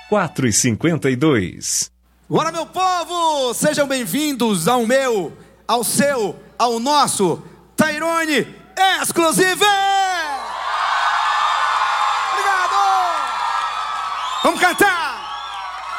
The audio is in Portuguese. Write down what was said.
4,52. Bora, meu povo! Sejam bem-vindos ao meu, ao seu, ao nosso Tairone Exclusive! Obrigado! Vamos cantar!